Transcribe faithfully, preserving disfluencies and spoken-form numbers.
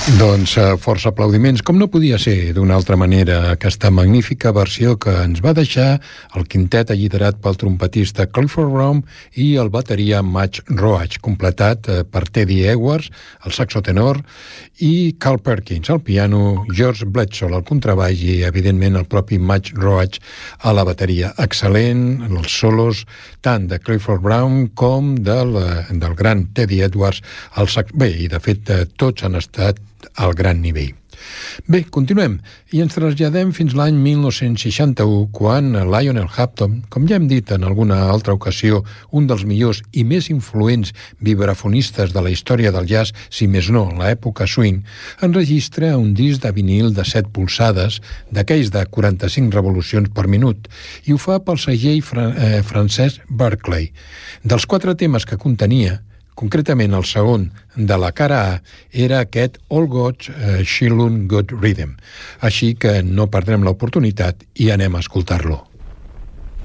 Doncs uh, força aplaudiments, com no podia ser d'una altra manera, aquesta magnífica versió que ens va deixar el quintet liderat pel trompetista Clifford Brown i el bateria Madge Roach, completat uh, per Teddy Edwards, el saxo tenor, i Carl Perkins al piano, George Bledsoe al contrabaix i, evidentment, el propi Madge Roach a la bateria. Excel·lent, els solos tant de Clifford Brown com del, del gran Teddy Edwards al sax. Bé, i de fet tots han estat al gran nivell. Bé, continuem, i ens traslladem fins l'any mil nou-cents seixanta-u, quan Lionel Hampton, com ja hem dit en alguna altra ocasió, un dels millors i més influents vibrafonistes de la història del jazz, si més no, en l'època swing, enregistra un disc de vinil de set polzades, d'aquells de quaranta-cinc revolucions per minut, i ho fa pel segell fran eh, francès Barclay. Dels quatre temes que contenia, concretament el segon de la cara A era aquest All God's uh, Shilun Good Rhythm. Així que no perdrem l'oportunitat i anem a escoltar-lo.